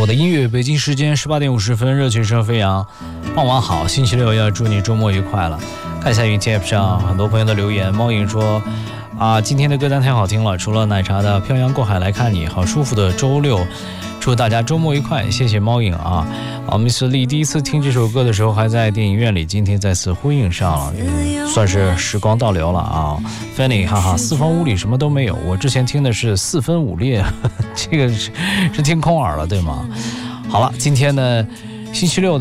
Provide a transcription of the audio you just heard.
我的音乐，北京时间18点50分，热情声飞扬，傍晚好，星期六要祝你周末愉快了。看一下云贴上很多朋友的留言，猫影说今天的歌单太好听了，除了奶茶的漂洋过海来看你，好舒服的周六，祝大家周末愉快，谢谢猫影啊。Mr. Lee 第一次听这首歌的时候还在电影院里，今天再次呼应上了，算是时光倒流了啊。Fanny 哈哈，四方五里什么都没有，我之前听的是四分五裂，这个是听空耳了对吗？好了，今天呢星期六的